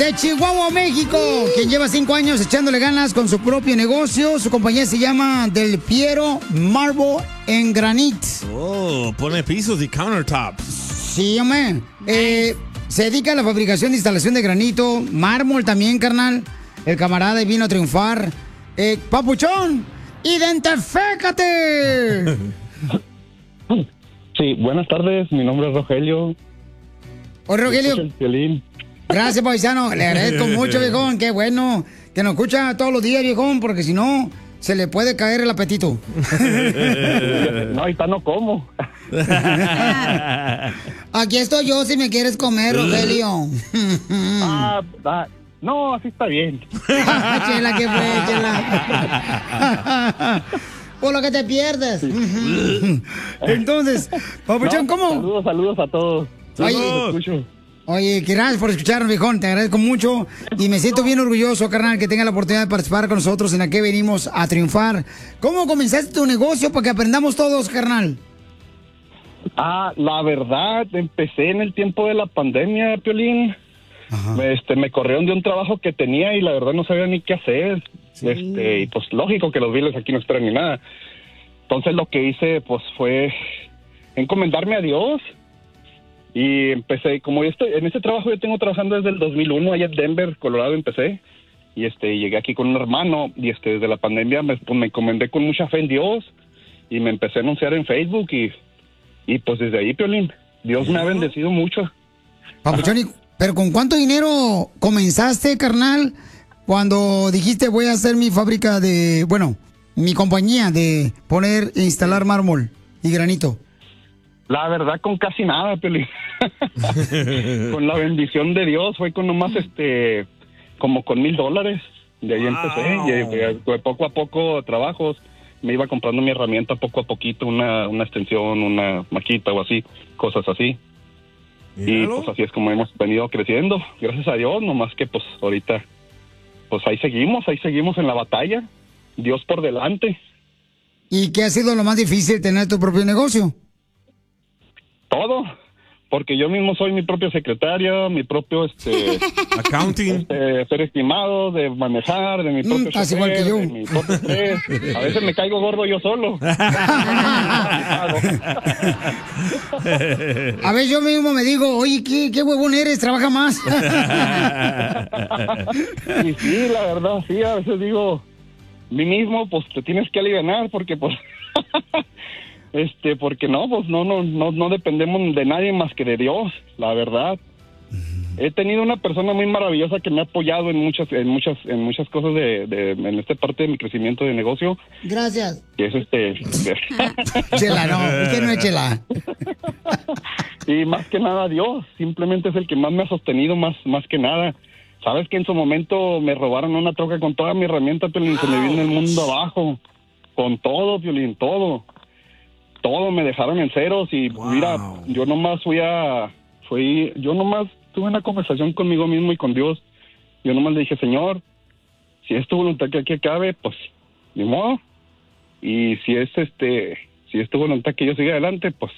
de Chihuahua, México, quien lleva 5 años echándole ganas con su propio negocio. Su compañía se llama Del Piero Marble en Granite. Oh, pone pisos y countertops. Sí, hombre. Se dedica a la fabricación de instalación de granito, mármol también, carnal. El camarada vino a triunfar. Papuchón, ¡identifícate! Sí, buenas tardes, mi nombre es Rogelio. Oye, Rogelio. Gracias, paisano. Le agradezco mucho, viejón. Qué bueno que nos escucha todos los días, viejón, porque si no, se le puede caer el apetito. No, ahorita no como. Aquí estoy yo si me quieres comer, Rogelio. No, así está bien. Chela, ¿qué fue, Chela? Por lo que te pierdes. Sí. Entonces, Papuchón, ¿cómo? Saludos a todos. Oye, gracias por escucharnos, viejón. Te agradezco mucho. Y me siento bien orgulloso, carnal, que tenga la oportunidad de participar con nosotros en la que venimos a triunfar. ¿Cómo comenzaste tu negocio para que aprendamos todos, carnal? La verdad, empecé en el tiempo de la pandemia, Piolín. Me corrieron de un trabajo que tenía y la verdad no sabía ni qué hacer. Sí. Y pues lógico que los biles aquí no esperan ni nada. Entonces lo que hice pues fue encomendarme a Dios y empecé, como en este trabajo yo tengo trabajando desde el 2001, allá en Denver, Colorado empecé y llegué aquí con un hermano y desde la pandemia me encomendé con mucha fe en Dios y me empecé a anunciar en Facebook y pues desde ahí, Piolín, Dios me ha bendecido mucho. Papuchón, ¿pero con cuánto dinero comenzaste, carnal, cuando dijiste voy a hacer mi fábrica mi compañía de poner e instalar mármol y granito? La verdad, con casi nada, Piolín. Con la bendición de Dios, fue con nomás, como con $1,000. De ahí empecé, y poco a poco trabajos, me iba comprando mi herramienta poco a poquito, una extensión, una maquita o así, cosas así. Y pues así es como hemos venido creciendo, gracias a Dios, nomás que pues ahorita, pues ahí seguimos en la batalla, Dios por delante. ¿Y qué ha sido lo más difícil, tener tu propio negocio? Todo, porque yo mismo soy mi propio secretario, mi propio accounting, ser estimado, de manejar, de mi propio casi igual que yo. de mi propio estrés. A veces me caigo gordo yo solo. A ver, yo mismo me digo, oye, qué huevón eres, trabaja más. Y sí, la verdad, sí, a veces digo, mí mismo, pues te tienes que alivianar porque pues porque no, pues no dependemos de nadie más que de Dios, la verdad. He tenido una persona muy maravillosa que me ha apoyado en muchas cosas en esta parte de mi crecimiento de negocio. Gracias. Que es Chela, no, usted no es Chela. Y más que nada Dios, simplemente es el que más me ha sostenido, más que nada. Sabes que en su momento me robaron una troca con toda mi herramienta, Piolín, se me vino el mundo abajo, con todo, Piolín, todo me dejaron en ceros y mira, yo nomás tuve una conversación conmigo mismo y con Dios. Yo nomás le dije, Señor, si es tu voluntad que aquí acabe, pues ni modo. Y si es tu voluntad que yo siga adelante, pues